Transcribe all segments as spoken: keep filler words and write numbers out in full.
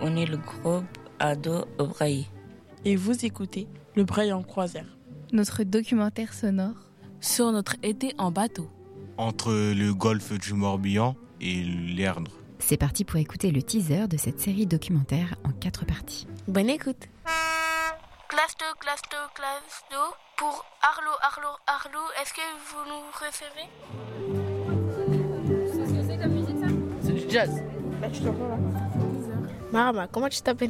on est le groupe Ado au Braille. Et vous écoutez Le Braille en croisière. Notre documentaire sonore sur notre été en bateau. Entre le golfe du Morbihan et l'Erdre. C'est parti pour écouter le teaser de cette série documentaire en quatre parties. Bonne écoute. Classe deux, classe deux, classe deux. Pour Arlo, Arlo, Arlo, est-ce que vous nous recevez? C'est du jazz. Là, tu t'entends là. Marama, comment tu t'appelles?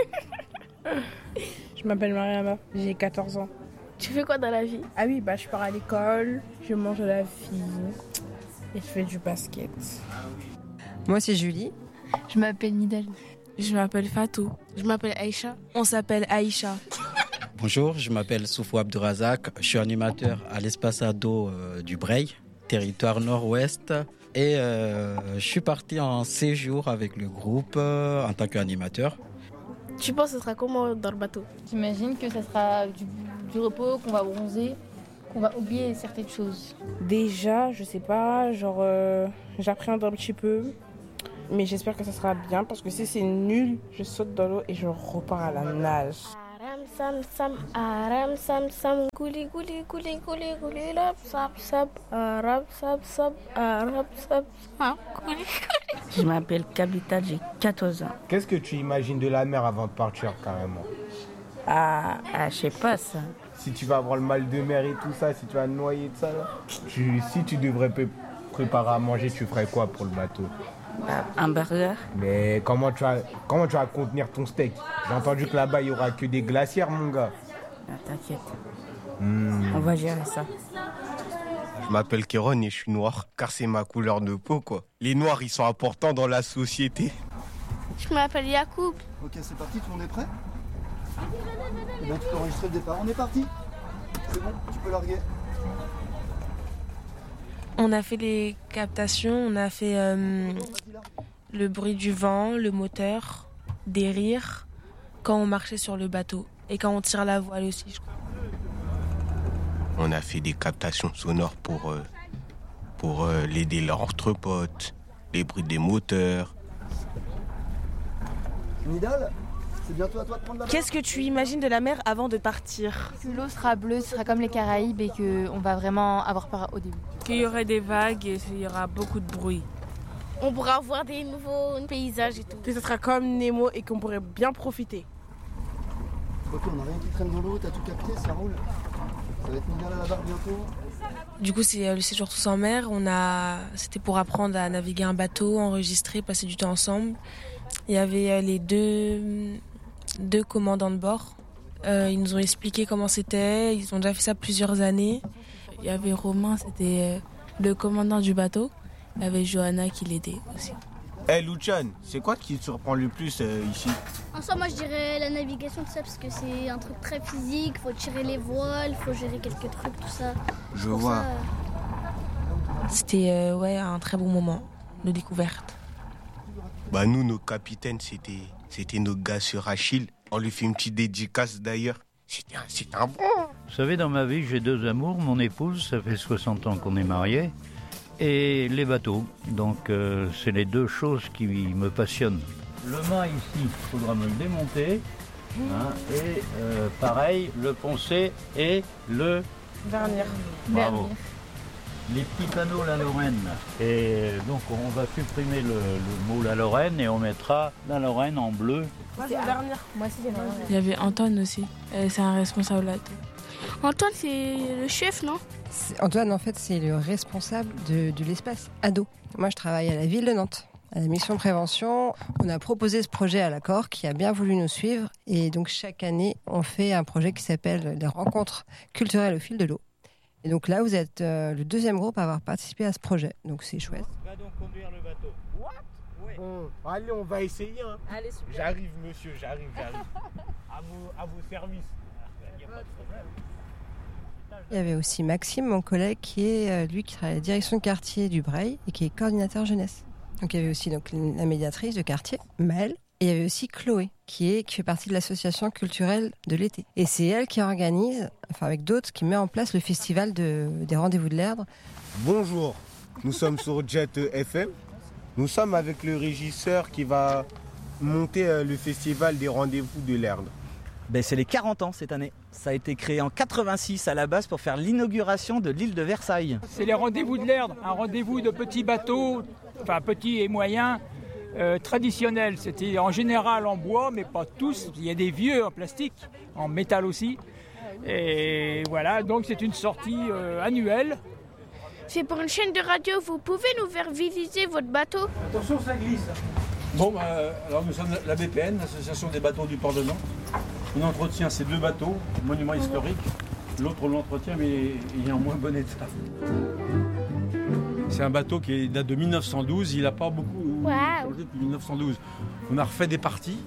Je m'appelle Mariama, j'ai quatorze ans. Tu fais quoi dans la vie? Ah oui, bah je pars à l'école, je mange de la vie et je fais du basket. Moi c'est Julie. Je m'appelle Nidal. Je m'appelle Fatou. Je m'appelle Aïcha. On s'appelle Aïcha. Bonjour, je m'appelle Soufou Abdurazak, je suis animateur à l'espace ado euh, du Braille, territoire nord-ouest. Et euh, je suis parti en séjour avec le groupe euh, en tant qu'animateur. Tu penses que ce sera comment dans le bateau? J'imagine que ça sera du, du repos, qu'on va bronzer, qu'on va oublier certaines choses. Déjà, je sais pas, genre euh, j'appréhende un petit peu, mais j'espère que ça sera bien parce que si c'est nul, je saute dans l'eau et je repars à la nage. Aram sam sam, aram sam sam, gouli gouli gouli gouli gouli lap sap sap, aram sap sap, aram sap sap, gouli gouli. Je m'appelle Kabita, j'ai quatorze ans. Qu'est-ce que tu imagines de la mer avant de partir carrément? Ah, ah je sais pas ça. Si tu vas avoir le mal de mer et tout ça, si tu vas noyer de ça, là, tu, si tu devrais p- préparer à manger, tu ferais quoi pour le bateau? Ah, un burger. Mais comment tu, vas, comment tu vas contenir ton steak? J'ai entendu que là-bas, il n'y aura que des glacières, mon gars. Ah, t'inquiète. Mmh. On va gérer ça. Je m'appelle Kéron et je suis noir, car c'est ma couleur de peau, quoi. Les noirs, ils sont importants dans la société. Je m'appelle Yacoub. Ok, c'est parti, tout le monde est prêt? Et bien, tu peux enregistrer le départ. On est parti. C'est bon, tu peux larguer. On a fait les captations, on a fait euh, le bruit du vent, le moteur, des rires, quand on marchait sur le bateau et quand on tire la voile aussi, je crois. On a fait des captations sonores pour, euh, pour euh, l'aider l'entre potes, les bruits des moteurs. Nidal, c'est bientôt à toi de prendre la main. Qu'est-ce que tu imagines de la mer avant de partir? Que l'eau sera bleue, ce sera comme les Caraïbes et qu'on va vraiment avoir peur au début. Qu'il y aurait des vagues et il y aura beaucoup de bruit. On pourra voir des nouveaux paysages et tout. Que ce sera comme Nemo et qu'on pourrait bien profiter. Ok, on n'a rien qui traîne dans l'eau, t'as tout capté, ça roule. Ça va être Nidal à la barre bientôt. Du coup, c'est le séjour tous en mer. On a, c'était pour apprendre à naviguer un bateau, enregistrer, passer du temps ensemble. Il y avait les deux, deux commandants de bord. Euh, ils nous ont expliqué comment c'était. Ils ont déjà fait ça plusieurs années. Il y avait Romain, c'était le commandant du bateau. Il y avait Johanna qui l'aidait aussi. Eh hey, Luchan, c'est quoi qui te surprend le plus euh, ici? En soi, moi je dirais la navigation, tout ça, parce que c'est un truc très physique. Faut tirer les voiles, faut gérer quelques trucs, tout ça. Je vois. Ça, euh... C'était euh, ouais, un très bon moment de découverte. Bah nous, nos capitaines, c'était, c'était nos gars sur Achille. On lui fait une petite dédicace d'ailleurs. C'était un, c'était un bon. Vous savez, dans ma vie, j'ai deux amours. Mon épouse, ça fait soixante ans qu'on est mariés. Et les bateaux. Donc, euh, c'est les deux choses qui me passionnent. Le mât ici, il faudra me le démonter. Hein, et euh, pareil, le poncer et le... Vernir. Bravo. Les petits panneaux La Lorraine. Et donc, on va supprimer le, le mot La Lorraine et on mettra La Lorraine en bleu. Moi, c'est Vernir. Moi aussi, c'est Vernir. Il y avait Antoine aussi. Euh, c'est un responsable là. Antoine, c'est le chef, non? Antoine, en fait, c'est le responsable de, de l'espace ado. Moi, je travaille à la ville de Nantes, à la mission prévention. On a proposé ce projet à l'accord qui a bien voulu nous suivre. Et donc, chaque année, on fait un projet qui s'appelle les rencontres culturelles au fil de l'eau. Et donc là, vous êtes euh, le deuxième groupe à avoir participé à ce projet. Donc, c'est chouette. Va donc conduire le bateau. What? Ouais. Bon, allez, on va essayer. Hein. Allez, super. J'arrive, monsieur, j'arrive, j'arrive. à, vos, à vos services. Il n'y a pas de problème. Il y avait aussi Maxime, mon collègue, qui est euh, lui qui travaille à la direction de quartier du Braille et qui est coordinateur jeunesse. Donc il y avait aussi donc la médiatrice de quartier, Maëlle, et il y avait aussi Chloé, qui est qui fait partie de l'association culturelle de l'été. Et c'est elle qui organise, enfin avec d'autres, qui met en place le festival de, des rendez-vous de l'Erdre. Bonjour, nous sommes sur Jet F M. Nous sommes avec le régisseur qui va monter euh, le festival des rendez-vous de l'Erdre? Ben, c'est les quarante ans cette année. Ça a été créé en quatre-vingt-six à la base pour faire l'inauguration de l'île de Versailles. C'est les rendez-vous de l'Erdre, un rendez-vous de petits bateaux, enfin petits et moyens, euh, traditionnels. C'était en général en bois, mais pas tous. Il y a des vieux en plastique, en métal aussi. Et voilà, donc c'est une sortie euh, annuelle. C'est pour une chaîne de radio, vous pouvez nous faire visiter votre bateau? Attention, ça glisse. Bon, bah, alors nous sommes la B P N, l'Association des bateaux du port de Nantes. On entretient ces deux bateaux, monument historique. L'autre, on l'entretient, mais il est en moins bon état. C'est un bateau qui date de mille neuf cent douze. Il n'a pas beaucoup wow. changé depuis mille neuf cent douze. On a refait des parties.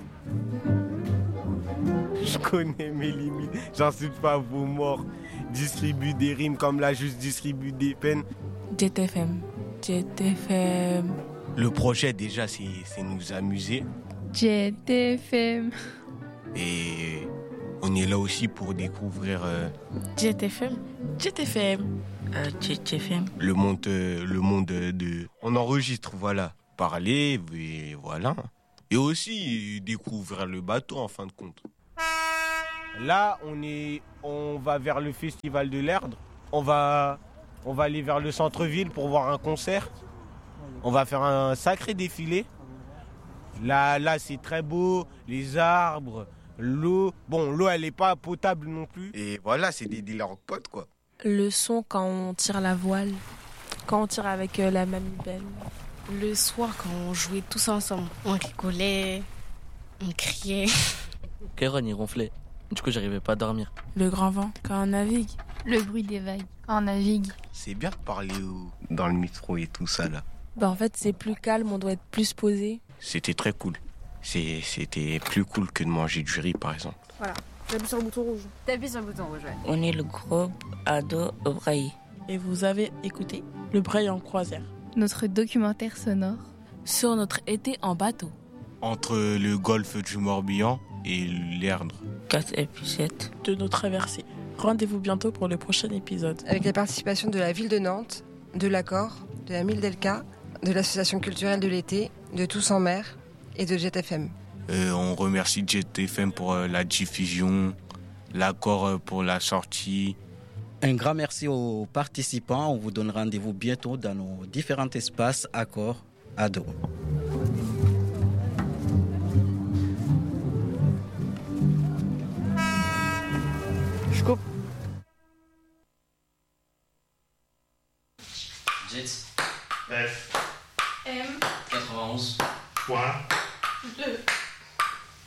Je connais mes limites. J'insulte pas vos morts. Distribue des rimes comme là, juste distribue des peines. Jet F M. Jet F M. Le projet, déjà, c'est, c'est nous amuser. Jet F M. Et on est là aussi pour découvrir euh, Jet F M. Jet F M. Euh, Jet F M. le monde, euh, le monde de... On enregistre, voilà. Parler, et voilà. Et aussi découvrir le bateau, en fin de compte. Là, on, est, on va vers le festival de l'Erdre. On va, on va aller vers le centre-ville pour voir un concert. On va faire un sacré défilé. Là, là c'est très beau. Les arbres, l'eau. Bon, l'eau, elle n'est pas potable non plus. Et voilà, c'est des dealers potes, quoi. Le son quand on tire la voile, quand on tire avec euh, la mamie belle. Le soir, quand on jouait tous ensemble, on rigolait, on criait. Kairon, il ronflait. Du coup, j'arrivais pas à dormir. Le grand vent, quand on navigue. Le bruit des vagues, quand on navigue. C'est bien de parler au- dans le métro et tout ça, là. Bah, en fait, c'est plus calme, on doit être plus posé. C'était très cool. C'est, c'était plus cool que de manger du riz, par exemple. Voilà, j'appuie sur le bouton rouge. T'appuies sur le bouton rouge, ouais. On est le groupe Ado au Braille. Et vous avez écouté le Braille en croisière. Notre documentaire sonore. Sur notre été en bateau. Entre le golfe du Morbihan et l'Erdre. quatre épisodes de nos traversées. Rendez-vous bientôt pour le prochain épisode. Avec la participation de la ville de Nantes, de l'Accord, de la Mille Delca, de l'association culturelle de l'été, de Tous en mer et de Jet F M. Euh, on remercie Jet F M pour euh, la diffusion, l'accord euh, pour la sortie. Un grand merci aux participants. On vous donne rendez-vous bientôt dans nos différents espaces Accord Ado. Je coupe. Jet. F. M. quatre-vingt-onze. Point. Le.